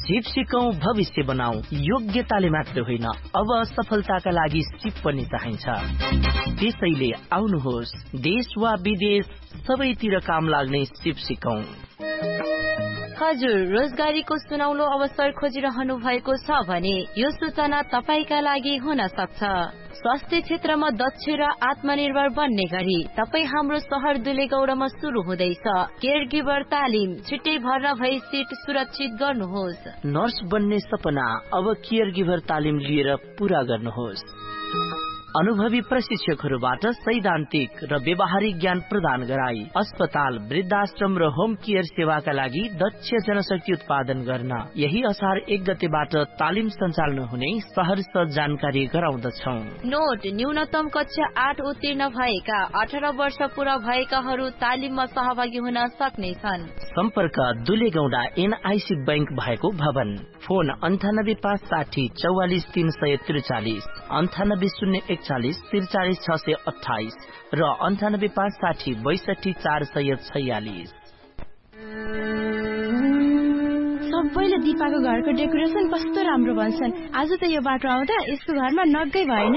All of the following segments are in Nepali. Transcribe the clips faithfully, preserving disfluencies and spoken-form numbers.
सिप सिकौं भविष्य बनाऊ। योग्यताले मात्र होइन, अब सफलताका लागि सिप पनि चाहिन्छ। त्यसैले आउनुहोस्, देश वा विदेश सबैतिर काम लाग्ने सिप सिकौं। हजुर, रोजगारीको सुनौलो अवसर खोजिरहनु भएको छ भने यो सूचना तपाईका लागि हुन सक्छ। स्वास्थ्य क्षेत्रमा दक्ष र आत्मनिर्भर बन्ने गरी तपाईँ हाम्रो शहर दुलेगौडामा सुरु हुँदैछ केयर गिभर तालिम। छिट्टै भर्ना भई सिट सुरक्षित गर्नुहोस्। नर्स बन्ने सपना अब केयर गिभर तालिम लिएर पूरा गर्नुहोस्। अनुभवी प्रशिक्षकहरूबाट सैद्धान्तिक र व्यवहारिक ज्ञान प्रदान गराई अस्पताल, वृद्धाश्रम र होम केयर सेवाका लागि दक्ष जनशक्ति उत्पादन गर्न यही असार एक गतेबाट तालिम सञ्चालन हुने सहर्ष जानकारी गराउँदछौ। नोट, न्यूनतम कक्षा आठ उत्तीर्ण भएका अठार वर्ष पूरा भएकाहरू तालिममा सहभागी हुन सक्नेछन्। सम्पर्क दुलेगौडा एनआईसी बैंक भएको भवन। फोन अन्ठानब्बे पाँच साठी चौवालिस तीन सय त्रिचालिस, अन्ठानब्बे शून्य एकचालिस त्रिचालिस छ सय अठाइस र अन्ठानब्बे पाँच साठी बैसठी चार सय छयालिस। सबैले दिपाको घरको डेकोरेसन कस्तो राम्रो भन्छन्। आज त यो बाटो आउँदा यसको घरमा नगै भएन।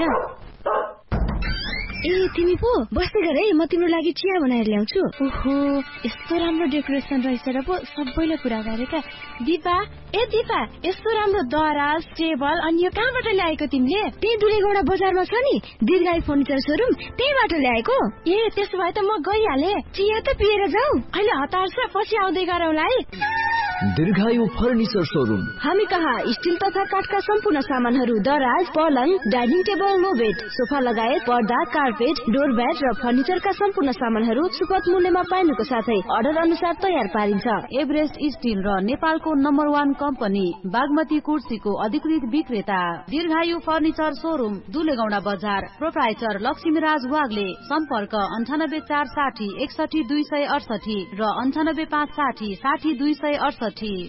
ए तिमी पो बस्दै गर है, म तिम्रो लागि चिया बनाएर ल्याउँछु। ओहो, यस्तो राम्रो डेकोरेसन रहेछ र पो सबैले कुरा गरेका। दिपा, ए दिपा, यस्तो राम्रो दराज, टेबल अनि यो कहाँबाट ल्याएको तिमीले? त्यही दुलेगौडा बजारमा छ नि दीर्घायु फर्निचर सोरुम, त्यहीबाट ल्याएको। ए त्यसो भए त म गइहाले। चिया त पिएर जाऊ। अहिले हतार छ, पछि आउँदै गरौँला है। दीर्घायु फर्निचर सोरुम। हामी कहाँ स्टिल तथा काठका सम्पूर्ण सामानहरू, दराज, पलङ, dining table, no bed, sofa लगायत पर्दा, कार्पेट, डोरम्याट र फर्निचरका सम्पूर्ण सामानहरू सुपथ मूल्यमा पाइनुको साथै अर्डर अनुसार तयार पारिन्छ। एभरेस्ट स्टिल र नेपालको नम्बर वान कम्पनी बागमती कुर्सीको अधिकृत विक्रेता दीर्घायु फर्निचर सोरुम, दुलेगौडा बजार। प्रोप्राइटर लक्ष्मीराज वाग्ले। सम्पर्क अन्ठानब्बे चार साठी एकसठी दुई सय अडसठी र अन्ठानब्बे पाँच साठी साठी दुई सय अडसठी।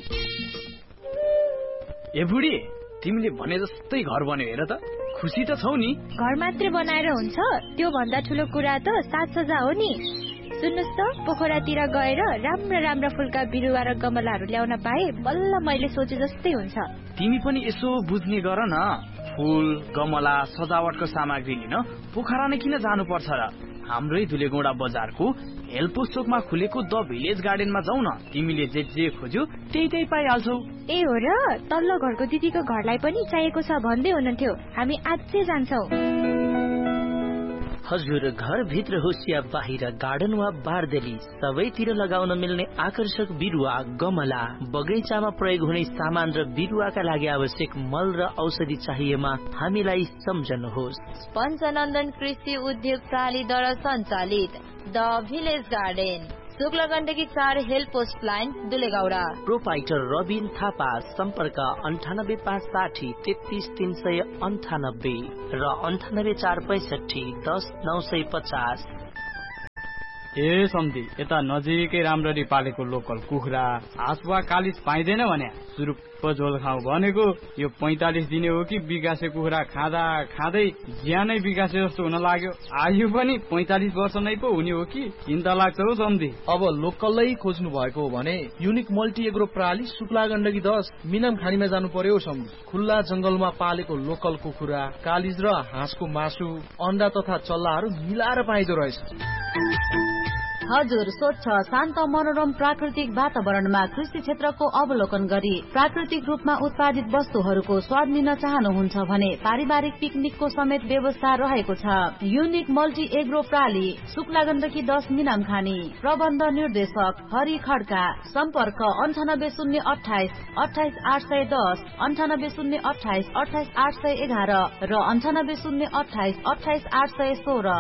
ए बुढी, तिमीले भने जस्तै घर बन्यो हेर त। खुसी त छौ नि? घर मात्र बनाएर हुन्छ? त्यो भन्दा ठुलो कुरा त साज सज्जा हो नि। सुन्नुस् त, पोखरातिर गएर राम्रा राम्रा फुलका बिरुवा र गमलाहरू ल्याउन पाए बल्ल मैले सोचे जस्तै हुन्छ। तिमी पनि यसो बुझ्ने गर न। फुल, गमला, सजावटको सामग्री लिन पोखरा नै किन जानु पर्छ र? हाम्रै दुलेगौडा बजारको हेल्पोस चोकमा खुलेको द भिलेज गार्डनमा जाऊ न। तिमीले जे जे खोज्यौ त्यही त्यही पाइहाल्छौ। ए हो र, तल्लो घरको दिदीको घरलाई पनि चाहिएको छ भन्दै हुनुहुन्थ्यो। हामी आजै जान्छौ। हजुर, घर भित्र होस् या बाहिर, गार्डन वा बारदेली, सबैतिर लगाउन मिल्ने आकर्षक बिरुवा, गमला, बगैँचामा प्रयोग हुने सामान र बिरुवाका लागि आवश्यक मल र औषधि चाहिएमा हामीलाई सम्झनुहोस्। पञ्चनन्दन कृषि उद्योग प्रणालीद्वारा सञ्चालित the village garden, Shukla Gandaki चार help post line, दुलेगौडा। Proprietor Rabin Thapa. सम्पर्क अन्ठानब्बे पाँच साठी तेत्तीस तीन सय अन्ठानब्बे र अन्ठानब्बे चार पैसठी दस नौ सय पचास। ए सम्धी, यता नजिकै राम्ररी पालेको लोकल कुखुरा, हाँस वा कालिज पाइँदैन भने सुरुप्प झोल खाऊ भनेको यो पैंतालिस दिने हो कि विकासे कुखुरा खाँदा खाँदै ज्यानै विकासे जस्तो हुन लाग्यो। आयु पनि पैंतालिस वर्ष नै पो हुने हो कि? चिन्ता लाग्छ हौ सम्धी। अब लोकलै खोज्नु भएको हो भने युनिक मल्टी एग्रो प्रणाली, शुक्ला गण्डकी दस, मिनाम खानीमा जानु पर्यो सम्धी। खुल्ला जंगलमा पालेको लोकल कुखुरा, कालिज र हाँसको मासु, अन्डा तथा चल्लाहरू मिलाएर पाइदो रहेछ। हजुर, स्वच्छ शान्त मनोरम प्राकृतिक वातावरणमा कृषि क्षेत्रको अवलोकन गरी प्राकृतिक रूपमा उत्पादित वस्तुहरूको स्वाद लिन चाहनुहुन्छ भने पारिवारिक पिकनिकको समेत व्यवस्था रहेको छ। Unique multi agro प्राली, Shukla Gandaki दस, मिनाम खानी। प्रबन्ध निर्देशक हरि खड्का। सम्पर्क अन्ठानब्बे शून्य अठाइस अठाइस आठ सय दस, अन्ठानब्बे शून्य अठाइस अठाइस आठ सय एघार र अन्ठानब्बे शून्य अठाइस अठाइस आठ सय सोह्र।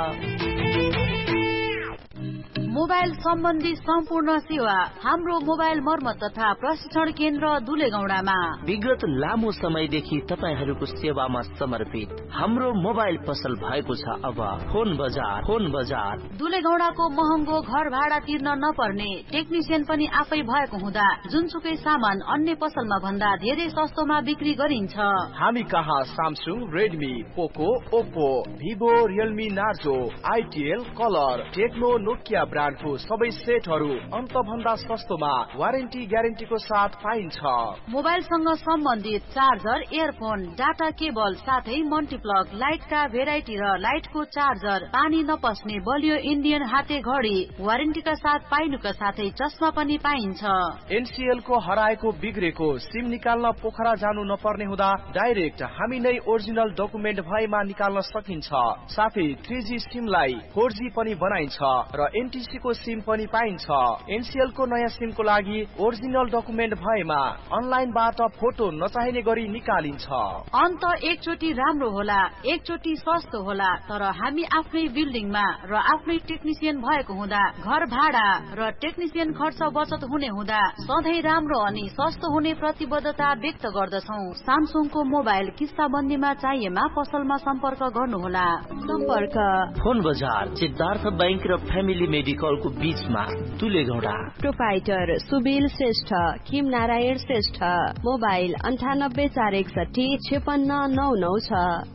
मोबाइल सम्बन्धी सम्पूर्ण सेवा हाम्रो मोबाइल मर्मत तथा प्रशिक्षण केन्द्र दुलेगौडामा। विगत लामो समयदेखि तपाईहरूको सेवामा समर्पित हाम्रो मोबाइल पसल भएको छ अब फोन बजार। फोन बजार दुलेगौडाको महँगो घर भाडा तिर्न नपर्ने, टेक्निसियन पनि आफै भएको हुँदा जुनसुकै सामान अन्य पसलमा भन्दा धेरै सस्तोमा बिक्री गरिन्छ। हामी कहाँ सामसुङ, रेडमी, पोको, Oppo, Vivo, Realme, Narzo, आइटिएल, colour, Tecno, Nokia ब्रान्डको सबै सेटहरू अन्त भन्दा सस्तोमा वारेन्टी ग्यारेन्टीको साथ पाइन्छ। मोबाइलसँग सम्बन्धित चार्जर, इयरफोन, डाटा केबल साथै मल्टिप्लग, लाइटका भेराइटी र लाइटको चार्जर, पानी नपस्ने बलियो इन्डियन हाते घडी वारेन्टीका साथ पाइनुका साथै चस्मा पनि पाइन्छ। एनसीएल को हराएको बिग्रेको सिम निकाल्न पोखरा जानु नपर्ने हुँदा डाइरेक्ट हामी नै ओरिजिनल डकुमेन्ट भएमा निकाल्न सकिन्छ। साथै थ्री जी सिमलाई फोर जी पनि बनाइन्छ र एनटीसी को सिम पनि पाइन्छ। एनसीएल को नयाँ सिम को लागि ओरिजिनल डकुमेन्ट भएमा अनलाइनबाट फोटो नचाहिने गरी निकालिन्छ। अन्त एकचोटि राम्रो होला, एकचोटि सस्तो होला, तर हामी आफ्नै बिल्डिङमा र आफ्नै टेक्निसियन भएको हुँदा घर भाडा र टेक्निसियन खर्च बचत हुने हुँदा सधैँ राम्रो अनि सस्तो हुने प्रतिबद्धता व्यक्त गर्दछौ। सामसुङको मोबाइल किस्ताबन्दीमा चाहिएमा पसलमा सम्पर्क गर्नुहोला। सम्पर्क फोन बजार सिद्धार्थ बैंक र फ्यामिली मेडिकलको बीचमा दुलेगौडा। प्रोपाइटर सुबिल श्रेष्ठ, किम नारायण श्रेष्ठ, मोबाइल अन्ठानब्बे चार एकसठी छेपन्न नौ नौ छ।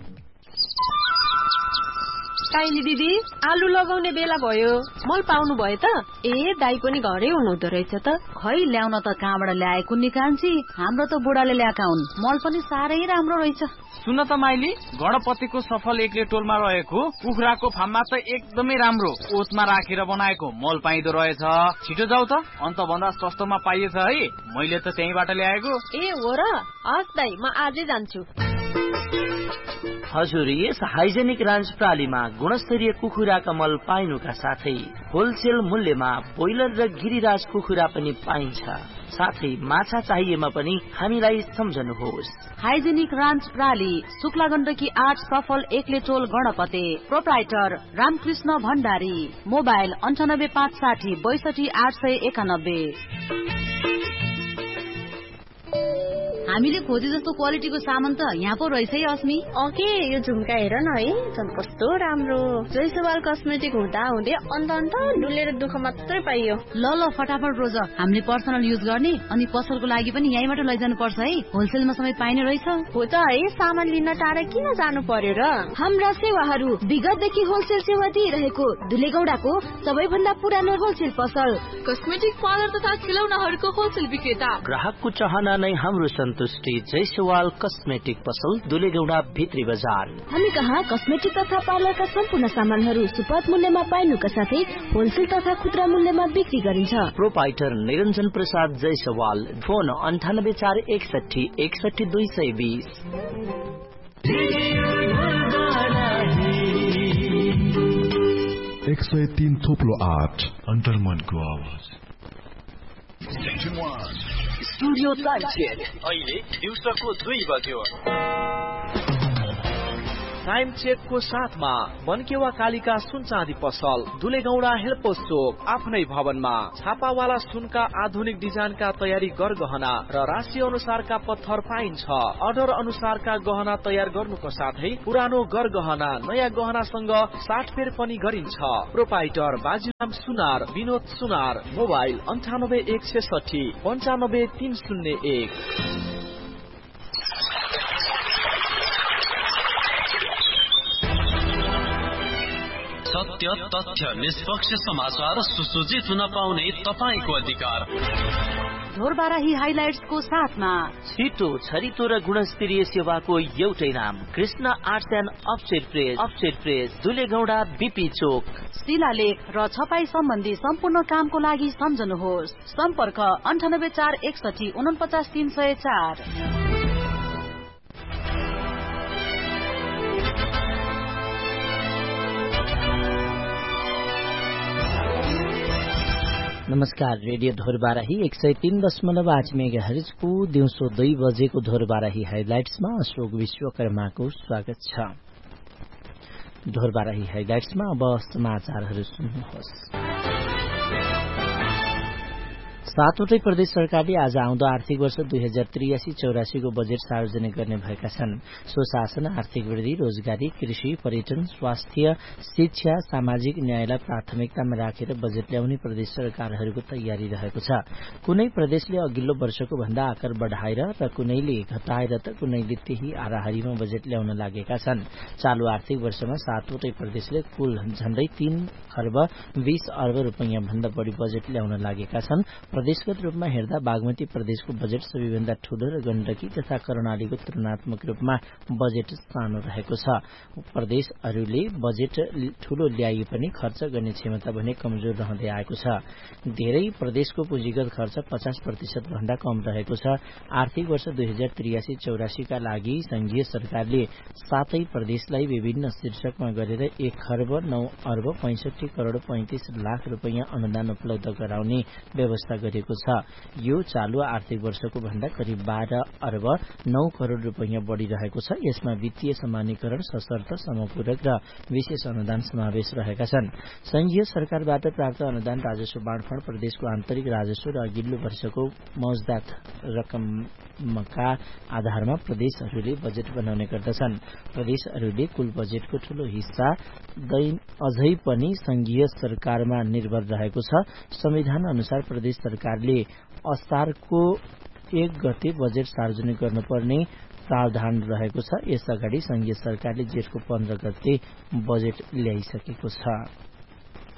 काइली दिदी, आलु लगाउने बेला भयो, मल पाउनु भयो त? ए दाई पनि घरै हुनुहुँदो रहेछ त। खै ल्याउन त कहाँबाट ल्याएको नि कान्छी, हाम्रो त बुढाले ल्याएका हुन्। मल पनि साह्रै राम्रो रहेछ। सुन त माइली, गणपतिको सफल एक्ले टोलमा रहेको कुखुराको फार्ममा त एकदमै राम्रो ओतमा राखेर बनाएको मल पाइदो रहेछ। छिटो जाऊ त, अन्त भन्दा सस्तोमा पाइएछ है। मैले त त्यहीबाट ल्याएको। ए हो र? हस् दाई, म आजै जान्छु। हजुर, यस हाइजेनिक रान्च प्रालीमा गुणस्तरीय कुखुराका मल पाइनुका साथै होलसेल मूल्यमा बोइलर र गिरिराज कुखुरा पनि पाइन्छ। साथै माछा चाहिएमा पनि हामीलाई सम्झनुहोस्। हाइजेनिक रान्च प्राली, शुक्ला गण्डकी आठ सफल एक्ले टोल गणपति। प्रोप्राइटर रामकृष्ण भण्डारी। मोबाइल अन्ठानब्बे पाँच साठी बैसठी आठ सय एकानब्बे। हामीले खोजे जस्तो क्वालिटीको सामान त यहाँ पो रहेछ है अस्मी। ओके, यो झुम्का हेर न है, झन् कस्तो राम्रो। जयसवाल कस्मेटिक हुँदा हुँदै अन्त अन्त डुलेर दुःख मात्रै पाइयो। ल ल फटाफट रोज, हामीले पर्सनल युज गर्ने अनि पसलको लागि पनि यहीँबाट लैजानु पर्छ है। होलसेलमा समेत पाइने रहेछ। हो त है, सामान लिन टाढा किन जानु पर्यो र? हाम्रा सेवाहरू विगतदेखि होलसेल सेवा दिइरहेको दुलेगौडाको सबैभन्दा पुरानो होलसेल पसल। कस्मेटिक पार्लर तथा खिलौनाहरूको होलसेल विक्रेता। ग्राहकको चाहना नै हाम्रो सन्तुष्टि। जयसवाल कस्मेटिक पसल, दुलेगौडा भित्री बजार। हामी कहाँ कस्मेटिक तथा पार्लरका सम्पूर्ण सामानहरू सुपथ मूल्यमा पाइनुका साथै होलसेल तथा खुद्रा मूल्यमा बिक्री गरिन्छ। प्रोपाइटर निरञ्जन प्रसाद जयसवाल। फोन अन्ठानब्बे चार एकसठी एकसठी दुई सय बीस। एक सय तीन थोप्लो आठ अन्तर्मनको आवाज। स्टुडियो टाइम चेक अहिले दिउँसोको दुई बज्यो। टाइम चेक को साथमा मनकेवा कालिका सुन चाँदी पसल, दुलेगौडा हेल्पोस चोक, आफ्नै भवनमा। छापावाला सुनका आधुनिक डिजाइनका तयारी गरगहना र राशि अनुसारका पत्थर पाइन्छ। अर्डर अनुसारका गहना तयार गर्नुको साथै पुरानो गरगहना नयाँ गहनासँग साटफेर पनि गरिन्छ। प्रोपाइटर बाजीराम सुनार, विनोद सुनार। मोबाइल अन्ठानब्बे एक छेसठी पन्चानब्बे तीन शून्य एक। सत्य, तथ्य, निष्पक्ष समाचार सुसूचित हुन पाउने तपाईको अधिकार। ढोरबाराही हाइलाइट्सको साथमा छिटो, छरितो र गुणस्तरीय सेवाको एउटै नाम, Krishna arts and offset press. Offset press, दुलेगौडा BP चोक। शिलालेख र छपाई सम्बन्धी सम्पूर्ण कामको लागि सम्झनुहोस्। सम्पर्क अन्ठानब्बे चार एकसठी उनपचास तीन सय चार। नमस्कार, रेडियो धोरबाराही एक सय तीन दशमलव आठ मेगा हर्जको दिउँसो दुई बजेको धोरबाराही हाइलाइट्समा अशोक विश्वकर्माको स्वागत छ। धोरबाराही हाइलाइट्समा अब समाचारहरू सुन्नुहोस्। सातवटै प्रदेश सरकारले आज आउँदो आर्थिक वर्ष दुई हजार त्रियासी चौरासीको बजेट सार्वजनिक गर्ने भएका छन्। सुशासन, आर्थिक वृद्धि, रोजगारी, कृषि, पर्यटन, स्वास्थ्य, शिक्षा, सामाजिक न्यायलाई प्राथमिकतामा राखेर बजेट ल्याउने प्रदेश सरकारहरूको तयारी रहेको छ। कुनै प्रदेशले अघिल्लो वर्षको भन्दा आकार बढ़ाएर र कुनैले घटाएर त कुनैले त्यही आराहारीमा बजेट ल्याउन लागेका छन्। चालू आर्थिक वर्षमा सातवटै प्रदेशले कुल झण्डै तीन खर्ब बीस अर्ब रूपियाँ भन्दा बढ़ी बजेट ल्याउन लागेका छन्। प्रदेशगत रूपमा हेर्दा बागमती प्रदेशको बजेट सबैभन्दा ठूलो र गण्डकी तथा कर्णालीको तुलनात्मक रूपमा बजेट सानो रहेको छ। प्रदेशहरूले बजेट ठूलो ल्याए पनि खर्च गर्ने क्षमता भने कमजोर रहँदै आएको छ। धेरै प्रदेशको पुँजीगत खर्च पचास प्रतिशत भन्दा कम रहेको छ। आर्थिक वर्ष दुई हजार त्रियासी चौरासीका लागि संघीय सरकारले सातै प्रदेशलाई विभिन्न शीर्षकमा गरेर एक खर्ब नौ अर्ब पैंसठी करोड़ पैंतिस लाख रूपियाँ अनुदान उपलब्ध गराउने व्यवस्था गरेको छ। यो चालू आर्थिक वर्षको भन्दा करिब बाह्र अर्ब नौ करोड़ रूपियाँ बढ़ी रहेको छ। यसमा वित्तीय समानीकरण, सशर्त, समपूरक र विशेष अनुदान समावेश रहेका छन्। संघीय सरकारबाट प्राप्त अनुदान राजस्व बाँडफाँड प्रदेशको आन्तरिक राजस्व र अघिल्लो वर्षको मौजदात रकमका आधारमा प्रदेशहरूले बजेट बनाउने गर्दछन्। प्रदेशहरूले कुल बजेटको ठूलो हिस्सा अझै पनि संघीय सरकारमा निर्भर रहेको छ। संविधान अनुसार प्रदेश सरकारले असारको एक गते बजेट सार्वजनिक गर्नुपर्ने प्रावधान रहेको छ। यस अगाडि संघीय सरकारले जेठको पन्ध्र गते बजेट ल्याइसकेको छ।